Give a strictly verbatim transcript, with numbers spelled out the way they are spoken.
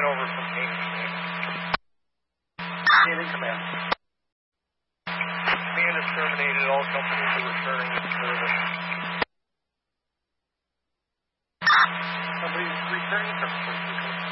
ran over from Phoenix. In command. Command has terminated. All companies are returning to service. Companies returning to service.